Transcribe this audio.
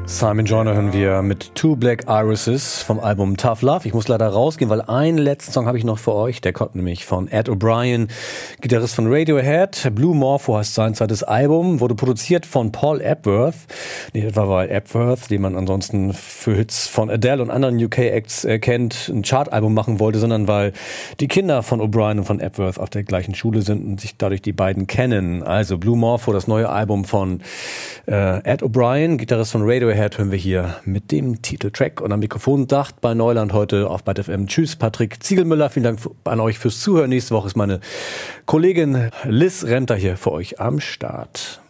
Simon Joyner hören wir mit Two Black Irises vom Album Tough Love. Ich muss leider rausgehen, weil einen letzten Song habe ich noch für euch. Der kommt nämlich von Ed O'Brien, Gitarrist von Radiohead. Blue Morpho heißt sein zweites Album, wurde produziert von Paul Epworth. Nicht etwa weil Epworth, den man ansonsten für Hits von Adele und anderen UK-Acts kennt, ein Chartalbum machen wollte, sondern weil die Kinder von O'Brien und von Epworth auf der gleichen Schule sind und sich dadurch die beiden kennen. Also Blue Morpho, das neue Album von Ed O'Brien, Gitarrist von Radiohead, hören wir hier mit dem Titeltrack. Und am Mikrofondach bei Neuland heute auf Byte FM. Tschüss, Patrick Ziegelmüller. Vielen Dank an euch fürs Zuhören. Nächste Woche ist meine Kollegin Liz Renter hier für euch am Start.